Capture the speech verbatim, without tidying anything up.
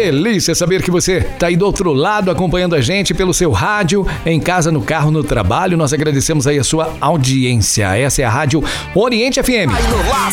delícia saber que você tá aí do outro lado acompanhando a gente pelo seu rádio, em casa, no carro, no trabalho. Nós agradecemos aí a sua audiência. Essa é a Rádio Oriente F M.